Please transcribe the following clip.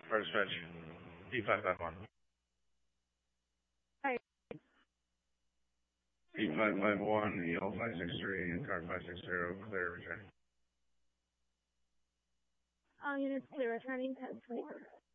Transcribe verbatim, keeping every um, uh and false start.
First pitch. D five five one. Hi. D five five one, E L five six three, and car five six zero, clear return. All units clear returning ten four.